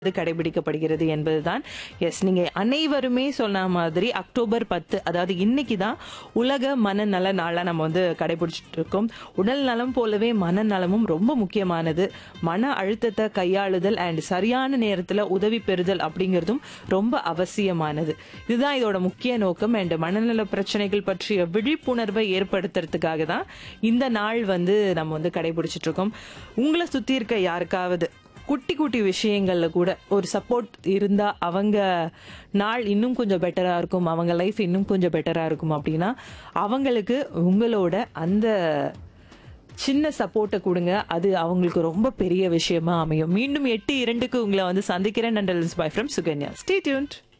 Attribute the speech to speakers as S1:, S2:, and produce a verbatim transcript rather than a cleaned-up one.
S1: இது கடைபிடிக்கப்படுகிறது என்பதுதான். எஸ், நீங்க அனைவருமே சொன்ன மாதிரி அக்டோபர் பத்து, அதாவது இன்னைக்கு தான் உலக மனநல நாளா நம்ம வந்து கடைபிடிச்சிட்டு இருக்கோம். உடல் நலம் போலவே மனநலமும் ரொம்ப முக்கியமானது. மன அழுத்தத்தை கையாளுதல் அண்ட் சரியான நேரத்துல உதவி பெறுதல் அப்படிங்கிறதும் ரொம்ப அவசியமானது. இதுதான் இதோட முக்கிய நோக்கம். அண்ட் மனநல பிரச்சனைகள் பற்றிய விழிப்புணர்வை ஏற்படுத்துறதுக்காக தான் இந்த நாள் வந்து நம்ம வந்து கடைபிடிச்சிட்டு இருக்கோம். உங்களை சுத்தி இருக்க யாருக்காவது குட்டி குட்டி விஷயங்கள்ல கூட ஒரு சப்போர்ட் இருந்தா அவங்க நாள் இன்னும் கொஞ்சம் பெட்டரா இருக்கும், அவங்க லைஃப் இன்னும் கொஞ்சம் பெட்டரா இருக்கும் அப்படின்னா அவங்களுக்கு உங்களோட அந்த சின்ன சப்போர்ட்டை கொடுங்க. அது அவங்களுக்கு ரொம்ப பெரிய விஷயமா அமையும். மீண்டும் எட்டு இரண்டுக்கு உங்களை வந்து சந்திக்கிறேன். நன்றி. By from Sukanya. Stay tuned.